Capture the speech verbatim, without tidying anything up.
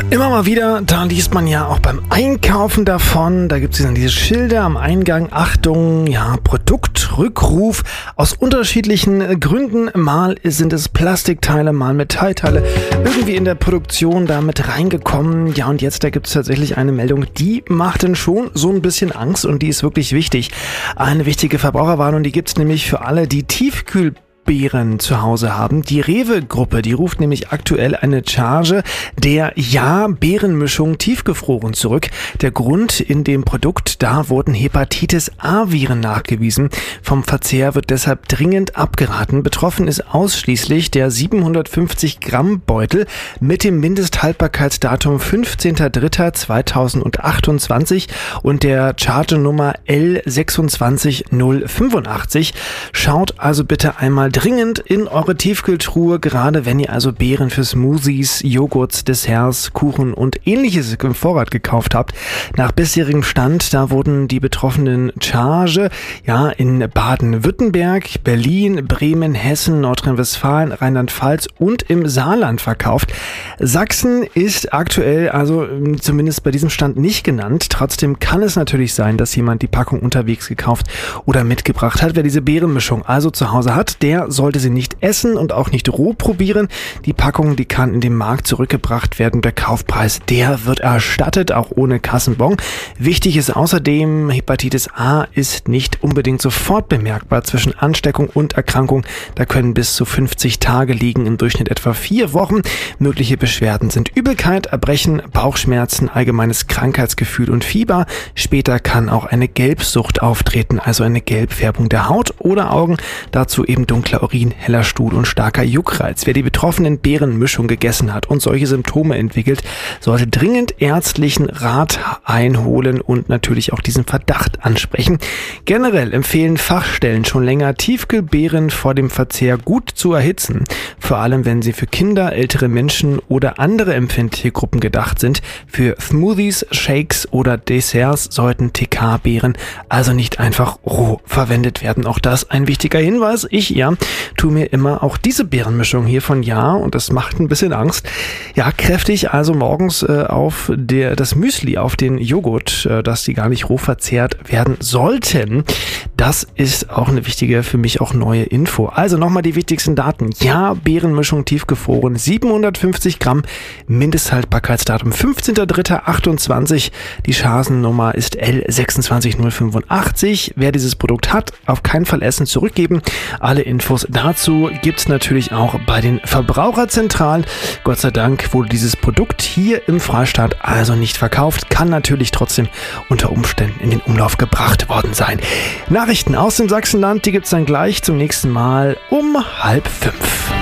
Immer mal wieder, da liest man ja auch beim Einkaufen davon, da gibt es dann diese Schilder am Eingang, Achtung, ja, Produktrückruf, aus unterschiedlichen Gründen, mal sind es Plastikteile, mal Metallteile, irgendwie in der Produktion da mit reingekommen, ja, und jetzt, da gibt es tatsächlich eine Meldung, die macht dann schon so ein bisschen Angst und die ist wirklich wichtig. Eine wichtige Verbraucherwarnung, die gibt es nämlich für alle, die Tiefkühl Beeren zu Hause haben. Die Rewe-Gruppe, die ruft nämlich aktuell eine Charge der Ja-Beerenmischung tiefgefroren zurück. Der Grund: in dem Produkt, da wurden Hepatitis-A-Viren nachgewiesen. Vom Verzehr wird deshalb dringend abgeraten. Betroffen ist ausschließlich der siebenhundertfünfzig Gramm Beutel mit dem Mindesthaltbarkeitsdatum fünfzehnter dritter zweitausendachtundzwanzig und der Charge-Nummer L sechs zwei null fünf. Schaut also bitte einmal dringend in eure Tiefkühltruhe, gerade wenn ihr also Beeren für Smoothies, Joghurts, Desserts, Kuchen und ähnliches im Vorrat gekauft habt. Nach bisherigem Stand, da wurden die betroffenen Charge ja in Baden-Württemberg, Berlin, Bremen, Hessen, Nordrhein-Westfalen, Rheinland-Pfalz und im Saarland verkauft. Sachsen ist aktuell also zumindest bei diesem Stand nicht genannt. Trotzdem kann es natürlich sein, dass jemand die Packung unterwegs gekauft oder mitgebracht hat. Wer diese Beerenmischung also zu Hause hat, der sollte sie nicht essen und auch nicht roh probieren. Die Packung, die kann in den Markt zurückgebracht werden. Der Kaufpreis, der wird erstattet, auch ohne Kassenbon. Wichtig ist außerdem, Hepatitis A ist nicht unbedingt sofort bemerkbar. Zwischen Ansteckung und Erkrankung, da können bis zu fünfzig Tage liegen, im Durchschnitt etwa vier Wochen. Mögliche Beschwerden sind Übelkeit, Erbrechen, Bauchschmerzen, allgemeines Krankheitsgefühl und Fieber. Später kann auch eine Gelbsucht auftreten, also eine Gelbfärbung der Haut oder Augen. Dazu eben dunkler Urin, heller Stuhl und starker Juckreiz. Wer die betroffenen Beerenmischung gegessen hat und solche Symptome entwickelt, sollte dringend ärztlichen Rat einholen und natürlich auch diesen Verdacht ansprechen. Generell empfehlen Fachstellen schon länger, Tiefkühlbeeren vor dem Verzehr gut zu erhitzen. Vor allem, wenn sie für Kinder, ältere Menschen oder andere empfindliche Gruppen gedacht sind. Für Smoothies, Shakes oder Desserts sollten T K-Beeren also nicht einfach roh verwendet werden. Auch das ein wichtiger Hinweis. Ich, ja, tue mir immer auch diese Beerenmischung hier von Ja und das macht ein bisschen Angst. Ja, kräftig also morgens äh, auf der, das Müsli, auf den Joghurt, äh, dass die gar nicht roh verzehrt werden sollten. Das ist auch eine wichtige, für mich auch neue Info. Also nochmal die wichtigsten Daten. Ja, Beerenmischung tiefgefroren, siebenhundertfünfzig Gramm, Mindesthaltbarkeitsdatum fünfzehnter dritter achtundzwanzig. Die Chargennummer ist L sechs zwei null fünf. Wer dieses Produkt hat, auf keinen Fall essen, zurückgeben. Alle Infos dazu gibt's natürlich auch bei den Verbraucherzentralen. Gott sei Dank wurde dieses Produkt hier im Freistaat also nicht verkauft, kann natürlich trotzdem unter Umständen in den Umlauf gebracht worden sein. Nachrichten aus dem Sachsenland, die gibt's dann gleich zum nächsten Mal um halb fünf.